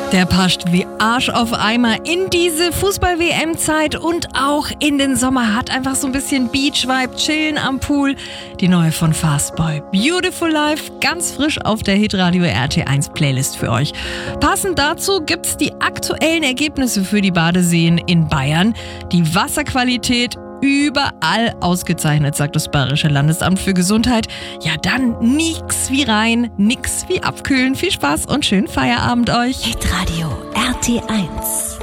Der passt wie Arsch auf Eimer in diese Fußball-WM-Zeit und auch in den Sommer. Hat einfach so ein bisschen Beach-Vibe, chillen am Pool. Die neue von Fastboy, Beautiful Life, ganz frisch auf der Hitradio RT1 Playlist für euch. Passend dazu gibt's die aktuellen Ergebnisse für die Badeseen in Bayern. Die Wasserqualität überall ausgezeichnet, sagt das Bayerische Landesamt für Gesundheit. Ja, dann nix wie rein, nix wie abkühlen. Viel Spaß und schönen Feierabend euch. Hitradio RT1